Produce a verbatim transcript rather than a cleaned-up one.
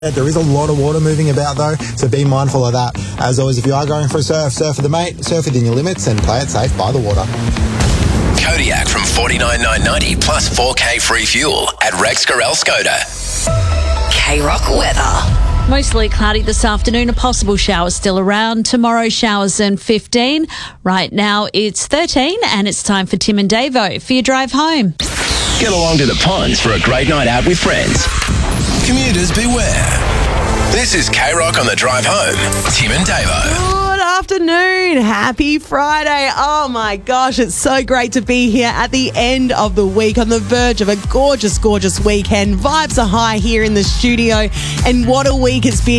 There is a lot of water moving about though, so be mindful of that. As always, if you are going for a surf, surf with a mate, surf within your limits and play it safe by the water. Kodiak from forty-nine nine ninety plus four K free fuel at Rex Gorel Skoda. K-Rock weather. Mostly cloudy this afternoon. A possible shower still around. Tomorrow, showers and fifteen. Right now, it's thirteen, and it's time for Tim and Davo for your drive home. Get along to the ponds for a great night out with friends. Commuters beware. This is K-Rock on the drive home. Tim and Davo. Good afternoon. Happy Friday. Oh my gosh, it's so great to be here at the end of the week on the verge of a gorgeous, gorgeous weekend. Vibes are high here in the studio, and what a week it's been.